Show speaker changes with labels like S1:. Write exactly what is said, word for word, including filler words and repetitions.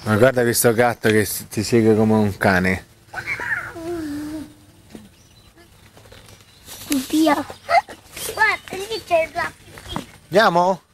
S1: Ma guarda questo gatto che ti segue come un cane.
S2: Via. Guarda, lì c'è la pipì.
S1: Andiamo?